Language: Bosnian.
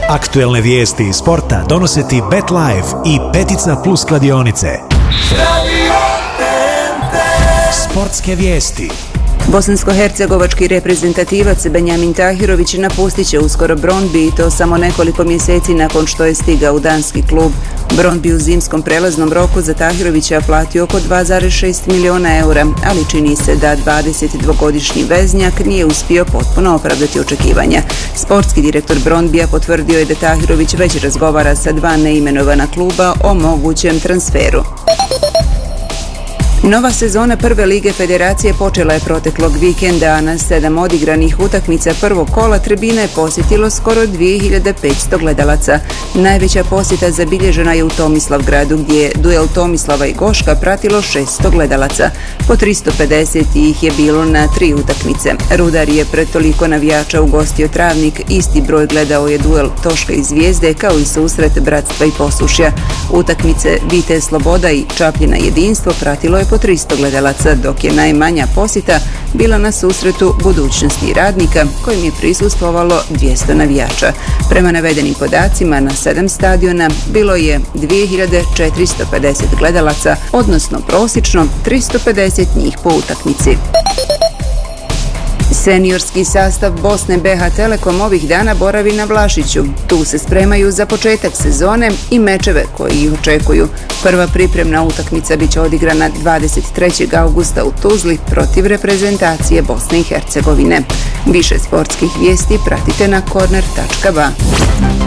Aktuelne vijesti iz sporta donose ti BetLife i Petica Plus kladionice. Sportske vijesti. Bosansko-hercegovački reprezentativac Benjamin Tahirović napustit će uskoro Brøndby, i to samo nekoliko mjeseci nakon što je stigao u danski klub. Brøndby u zimskom prelaznom roku za Tahirovića platio oko 2,6 miliona eura, ali čini se da 22-godišnji veznjak nije uspio potpuno opravdati očekivanja. Sportski direktor Brøndbya potvrdio je da Tahirović već razgovara sa 2 neimenovana kluba o mogućem transferu. Nova sezona prve lige federacije počela je proteklog vikenda, a na 7 odigranih utakmica prvog kola tribina je posjetilo skoro 2500 gledalaca. Najveća posjeta zabilježena je u Tomislavgradu, gdje je duel Tomislava i Goška pratilo 600 gledalaca. Po 350 ih je bilo na 3 utakmice. Rudar je pred toliko navijača ugostio Travnik, isti broj gledao je duel Toška i Zvijezde, kao i susret Bratstva i Posušja. Utakmice Vitez Sloboda i Čapljina Jedinstvo pratilo je po 300 gledalaca, dok je najmanja posjeta bila na susretu Budućnosti i Radnika, kojim je prisustvovalo 200 navijača. Prema navedenim podacima, na 7 stadiona bilo je 2450 gledalaca, odnosno prosječno 350 njih po utakmici. Seniorski sastav Bosne BH Telekom ovih dana boravi na Vlašiću. Tu se spremaju za početak sezone i mečeve koji ih očekuju. Prva pripremna utakmica biće odigrana 23. augusta u Tuzli protiv reprezentacije Bosne i Hercegovine. Više sportskih vijesti pratite na corner.ba.